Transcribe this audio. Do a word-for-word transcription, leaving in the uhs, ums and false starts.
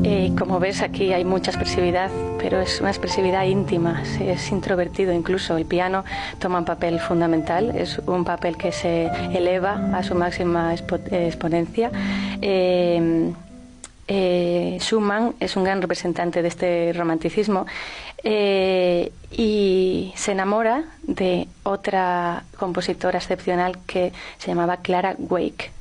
Eh, como ves, aquí hay mucha expresividad, pero es una expresividad íntima, es introvertido incluso. El piano toma un papel fundamental, es un papel que se eleva a su máxima expo- exponencia. Eh, eh, Schumann es un gran representante de este romanticismo eh, y se enamora de otra compositora excepcional que se llamaba Clara Wieck.